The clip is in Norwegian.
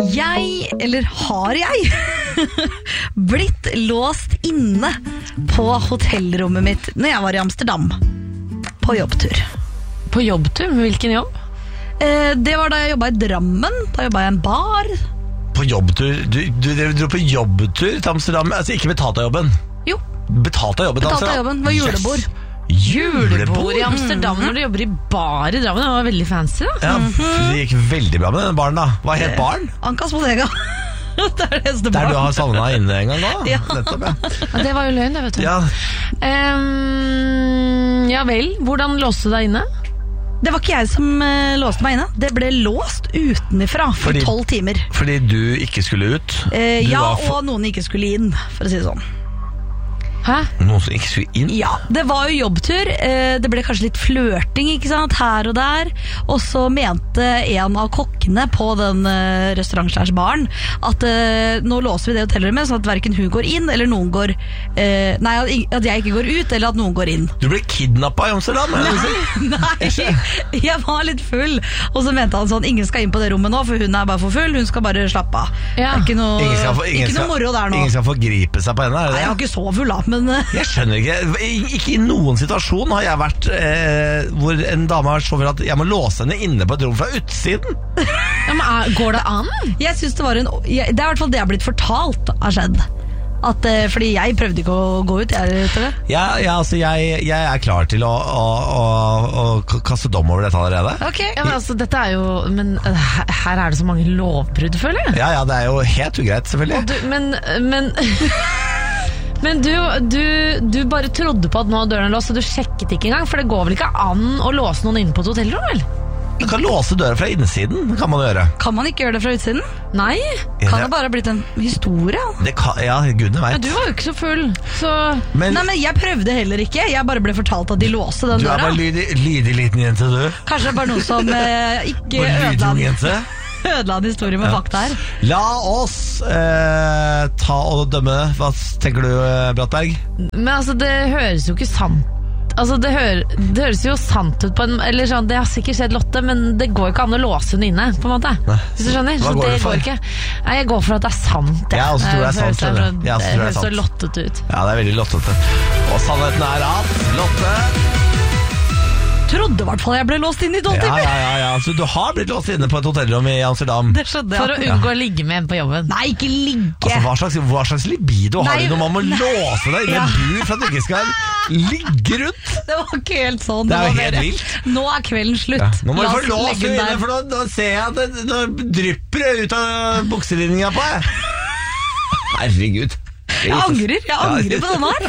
Har jeg blitt låst inne på hotellrommet mitt når jeg var i Amsterdam på jobbtur. På jobbtur? Hvilken jobb? Det var da jeg jobbet i Drammen. Da jobbet jeg i en bar. På jobbtur? Du dro på jobbtur til Amsterdam? Altså ikke betalt av jobben? Jo. Betalt av jobben? Betalt av jobben, det var julebord. Julebord i Amsterdam når du jobber i bar i Drammen. Det var veldig fancy da. Ja, det gikk veldig bra med den baren da. Hva het baren? Ankas Bodega. Det er det eneste Der baren. du har savnet inne en gang da? Ja. Nettopp, ja. Ja, det var jo løgn det, vet du. Ja. Ja vel, hvordan låste du deg inne? Det var ikke jeg som låste meg inne. Det ble låst utenifra for 12 timer. Fordi du ikke skulle ut? Ja, og noen ikke skulle inn, for å si det sånn. Hæ? Noen som ikke skulle inn? Ja, det var jo jobbtur. Det ble kanskje litt flørting, ikke sant, her og der. Og så mente en av kokkene på den restaurant/baren at nå låser vi det hotellrommet, sånn at hverken hun går inn, eller noen går nei, at jeg ikke går ut, eller at noen går inn. Du ble kidnappet i Amsterdam? Nei, jeg var litt full. Og så mente han sånn, ingen skal inn på det rommet nå, for hun er bare for full, hun skal bare slappe av. Ja. Det er ikke noe moro der nå. Ingen skal forgripe seg på henne, er det det? Nei, jeg var ikke så full da, men jeg skjønner ikke i noen situasjon har jeg vært hvor en dame har så for at jeg må låse henne inne på et rom fra utsiden. Ja, men går det an? Jeg synes det var det er i hvert fall det jeg har blitt fortalt har skjedd. At, fordi jeg prøvde ikke å gå ut. Altså, jeg er klar til å kaste dom over dette allerede. Okay. Ja, men altså, dette er jo men her er det så mange lovbrudd, føler jeg. Ja, det er jo helt ugreit, selvfølgelig. Men du bare trodde på at nå døren er låst, og du sjekket ikke engang, for det går vel ikke an å låse noen inne på et hotellrom, vel? Du kan låse døra fra innsiden, kan man gjøre. Kan man ikke gjøre det fra utsiden? Nei. Kan det bare ha blitt en historie? Ja, gudene vet. Men du var jo ikke så full, så... Nei, men jeg prøvde heller ikke. Jeg bare ble fortalt at de låste den døra. Du er bare lydig liten jente, du. Kanskje det er bare noe som ikke ødela en historie med fakta her. La oss ta og dømme. Hva tenker du, Brattberg? Men altså, det høres jo ikke sant. Altså, det høres jo sant ut på en... Eller sånn, det har sikkert skjedd Lotte, men det går ikke an å låse hun inne, på en måte. Nei. Hvis du skjønner? Hva går det for? Ikke. Nei, jeg går for at det er sant. Jeg også tror det er sant. Det høres så lottete ut. Ja, det er veldig lottete. Og sannheten er at Lotte... Trodde i hvert fall jeg ble låst inn i 12 timer. Ja, så du har blitt låst inne på et hotellrom i Amsterdam. Det skjønner jeg. For å unngå å ligge med en på jobben. Nei, ikke ligge. Altså, hva slags libido har du når man må låse deg inn i en bur for at du ikke skal ligge rundt? Det var ikke helt sånn. Det er jo helt vilt. Nå er kvelden slutt. Ja, nå må du få låse deg inne, for nå ser jeg at det drypper ut av bukselinninga på deg. Herregud. Jeg angrer på denne her.